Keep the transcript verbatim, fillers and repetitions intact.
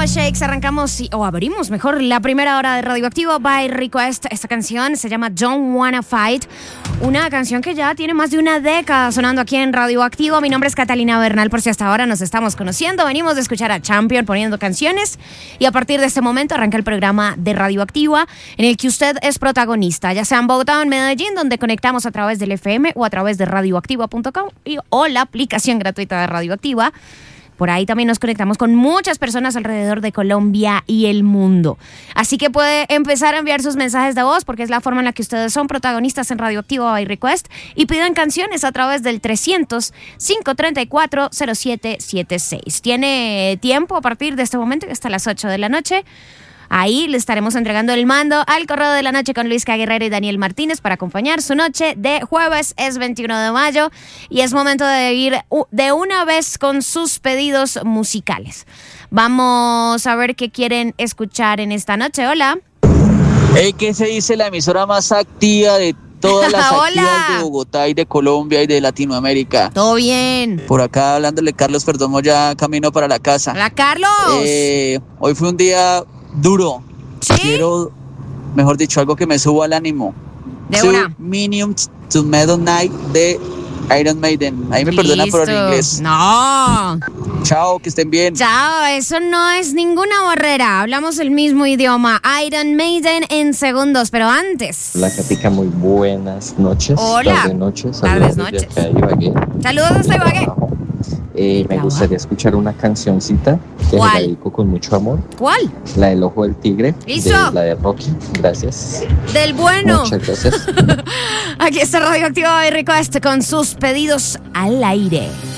Mama Shakes. Arrancamos y, o abrimos mejor la primera hora de Radioactivo by Request. Esta canción se llama Don't Wanna Fight, una canción que ya tiene más de una década sonando aquí en Radioactivo. Mi nombre es Catalina Bernal, por si hasta ahora nos estamos conociendo. Venimos de escuchar a Champion poniendo canciones y a partir de este momento arranca el programa de Radioactiva en el que usted es protagonista, ya sea en Bogotá o en Medellín, donde conectamos a través del F M o a través de radioactiva punto com y, o la aplicación gratuita de Radioactiva. Por ahí también nos conectamos con muchas personas alrededor de Colombia y el mundo. Así que puede empezar a enviar sus mensajes de voz porque es la forma en la que ustedes son protagonistas en Radioactivo by Request y pidan canciones a través del trescientos, quinientos treinta y cuatro, cero siete setenta y seis. Tiene tiempo a partir de este momento hasta las ocho de la noche. Ahí le estaremos entregando el mando al Correo de la Noche con Luis Guerrero y Daniel Martínez para acompañar su noche de jueves. Es veintiuno de mayo y es momento de ir de una vez con sus pedidos musicales. Vamos a ver qué quieren escuchar en esta noche. Hola. Hey, ¿qué se dice la emisora más activa de todas las actividades de Bogotá y de Colombia y de Latinoamérica? Todo bien. Por acá hablándole Carlos Perdomo, ya camino para la casa. Hola, Carlos. Eh, hoy fue un día duro. ¿Sí? Quiero, mejor dicho, algo que me suba al ánimo. De to una. Minimum to Metal Night de Iron Maiden. Ahí me Listo. perdonan por el inglés. No. Chao, que estén bien. Chao, eso no es ninguna barrera. Hablamos el mismo idioma. Iron Maiden en segundos, pero antes. Hola, Katica, muy buenas noches. Hola. Tardes noches. Tardes Saludos noches. desde acá de Ibagué. Saludos desde Ibagué. Eh, me gustaría escuchar una cancioncita que ¿Cuál? la dedico con mucho amor. ¿Cuál? La del Ojo del Tigre. ¿Listo? De, la de Rocky. Gracias. Del bueno. Muchas gracias. Aquí está Radioactivo by Request con sus pedidos al aire.